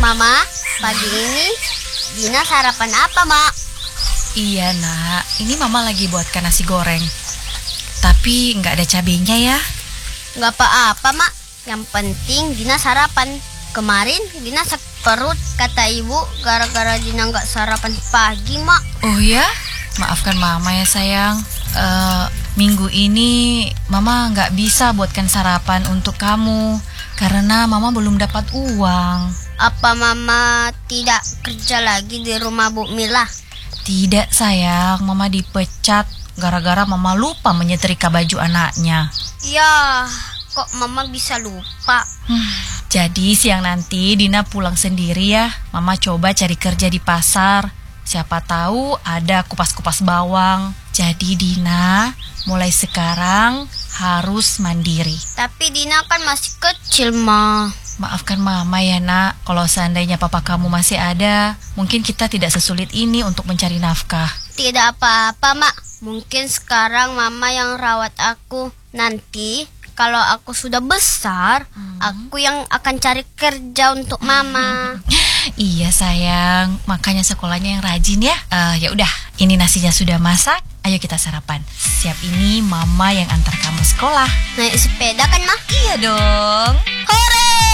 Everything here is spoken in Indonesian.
Mama, pagi ini Dina sarapan apa, Mak? Iya nak, ini mama lagi buatkan nasi goreng. Tapi nggak ada cabenya ya. Nggak apa-apa, Mak. Yang penting Dina sarapan. Kemarin Dina sakit perut, kata ibu, gara-gara Dina nggak sarapan pagi, Mak. Oh ya? Maafkan mama ya sayang. Minggu ini mama nggak bisa buatkan sarapan untuk kamu karena mama belum dapat uang. Apa Mama tidak kerja lagi di rumah Bu Mila? Tidak sayang, mama dipecat gara-gara mama lupa menyetrika baju anaknya. Ya, kok Mama bisa lupa? Jadi siang nanti Dina pulang sendiri ya. Mama coba cari kerja di pasar. Siapa tahu ada kupas-kupas bawang. Jadi Dina mulai sekarang harus mandiri. Tapi Dina kan masih kecil, Ma. Maafkan mama ya nak, kalau seandainya papa kamu masih ada, mungkin kita tidak sesulit ini untuk mencari nafkah. Tidak apa-apa, Mak. Mungkin sekarang Mama yang rawat aku. Nanti kalau aku sudah besar, aku yang akan cari kerja untuk Mama. Iya sayang, makanya sekolahnya yang rajin ya. Ya udah, ini nasinya sudah masak. Ayo kita sarapan. Siap, ini mama yang antar kamu sekolah. Naik sepeda kan, Ma? Iya dong. Hore!